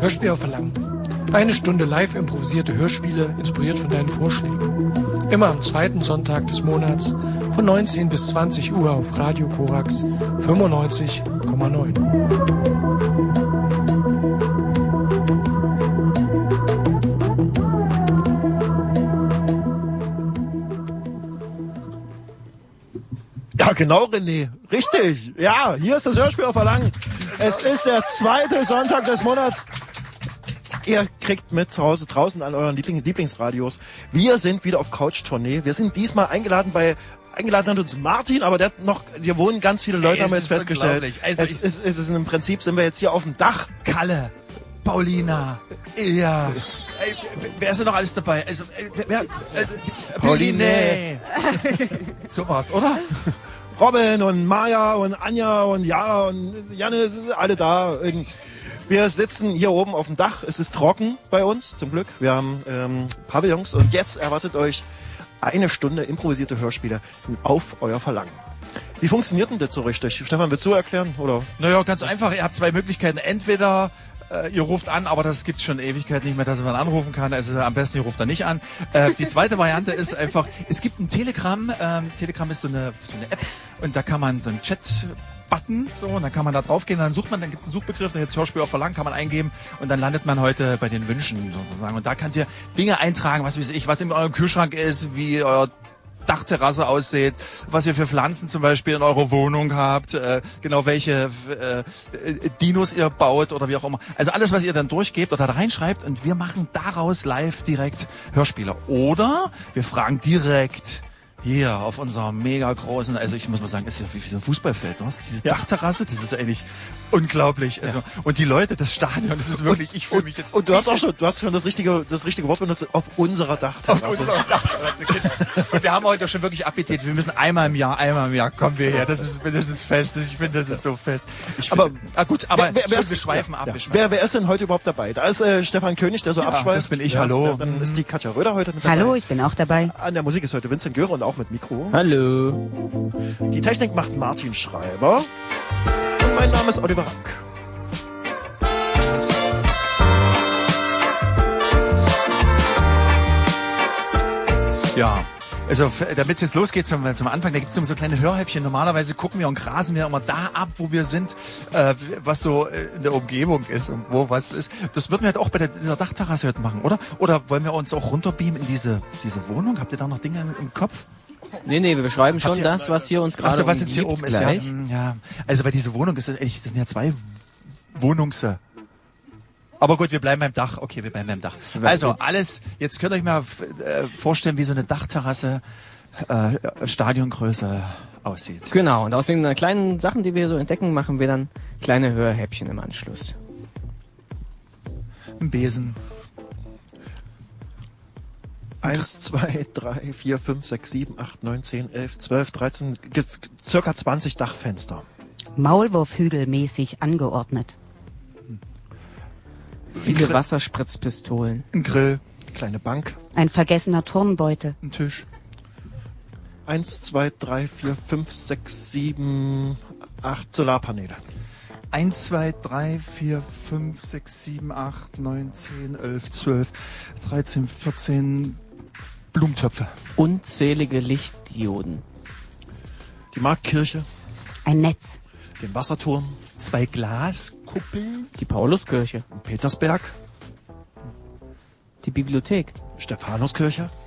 Hörspiel auf Verlangen. Eine Stunde live improvisierte Hörspiele, inspiriert von deinen Vorschlägen. Immer am zweiten Sonntag des Monats von 19 bis 20 Uhr auf Radio Korax 95,9. Ja, genau, René. Richtig. Ja, hier ist das Hörspiel auf Verlangen. Es ist der zweite Sonntag des Monats. Ihr kriegt mit zu Hause draußen an euren Lieblingsradios. Wir sind wieder auf Couch-Tournee. Wir sind diesmal eingeladen hat uns Martin, aber hier wohnen ganz viele Leute, haben wir jetzt festgestellt. Also es ist im Prinzip, sind wir jetzt hier auf dem Dach. Kalle, Paulina, Ilja. Wer ist denn noch alles dabei? Pauline. So war's, oder? Robin und Maja und Anja und Jara und Janne, alle da. Wir sitzen hier oben auf dem Dach. Es ist trocken bei uns, zum Glück. Wir haben Pavillons und jetzt erwartet euch eine Stunde improvisierte Hörspiele auf euer Verlangen. Wie funktioniert denn das so richtig? Stefan, willst du erklären? Oder? Naja, ganz einfach. Ihr habt zwei Möglichkeiten. Entweder ihr ruft an, aber das gibt's schon Ewigkeit nicht mehr, dass man anrufen kann. Also am besten ihr ruft da nicht an. Die zweite Variante ist einfach, es gibt ein Telegram. Telegram ist so eine App und da kann man so einen Chat-Button, so, und dann kann man da draufgehen, dann sucht man, dann gibt's einen Suchbegriff, dann gibt's Hörspiel auf Verlangen, kann man eingeben und dann landet man heute bei den Wünschen sozusagen. Und da könnt ihr Dinge eintragen, was in eurem Kühlschrank ist, wie euer Dachterrasse aussieht, was ihr für Pflanzen zum Beispiel in eurer Wohnung habt, genau welche Dinos ihr baut oder wie auch immer. Also alles, was ihr dann durchgebt oder da reinschreibt und wir machen daraus live direkt Hörspiele. Oder wir fragen direkt hier auf unserer mega großen, also ich muss mal sagen, ist ja wie so ein Fußballfeld, was? Diese Dachterrasse, das ist eigentlich unglaublich. Also, und die Leute, das Stadion, das ist wirklich, ich fühle mich jetzt. Und du hast schon das richtige Wort benutzt, auf unserer Dachterrasse. Auf unserer Dachterrasse, genau. Und wir haben heute schon wirklich Appetit. Wir müssen einmal im Jahr kommen wir her. Das ist fest. Ich finde, das ist so fest. Wir schweifen ab. Wer ist denn heute überhaupt dabei? Da ist Stefan König, der so abschweift. Das bin ich, hallo. Ja, dann ist die Katja Röder heute mit dabei. Hallo, ich bin auch dabei. An der Musik ist heute Vincent Göre und auch mit Mikro. Hallo. Die Technik macht Martin Schreiber. Und mein Name ist Oliver Rank. Ja, also damit es jetzt losgeht zum Anfang, da gibt es immer so kleine Hörhäppchen. Normalerweise gucken wir und grasen wir immer da ab, wo wir sind, was so in der Umgebung ist und wo was ist. Das würden wir halt auch bei dieser Dachterrasse heute machen, oder? Oder wollen wir uns auch runterbeamen in diese Wohnung? Habt ihr da noch Dinge im Kopf? Nee, wir beschreiben schon das, was hier uns gerade was jetzt hier oben gleich. ist. Ja, also bei dieser Wohnung ist das sind ja zwei Wohnungs... Aber gut, wir bleiben beim Dach. Okay, wir bleiben beim Dach. Also alles, jetzt könnt ihr euch mal vorstellen, wie so eine Dachterrasse Stadiongröße aussieht. Genau, und aus den kleinen Sachen, die wir so entdecken, machen wir dann kleine Hörhäppchen im Anschluss. Ein Besen. 1, 2, 3, 4, 5, 6, 7, 8, 9, 10, 11, 12, 13, circa 20 Dachfenster. Maulwurfhügelmäßig angeordnet. Viele Wasserspritzpistolen. Ein Grill. Kleine Bank. Ein vergessener Turnbeutel. Ein Tisch. 1, 2, 3, 4, 5, 6, 7, 8 Solarpaneele. 1, 2, 3, 4, 5, 6, 7, 8, 9, 10, 11, 12, 13, 14 Blumentöpfe. Unzählige Lichtdioden. Die Marktkirche. Ein Netz. Den Wasserturm. 2 Glaskuppeln. Die Pauluskirche. Petersberg. Die Bibliothek. Stephanuskirche.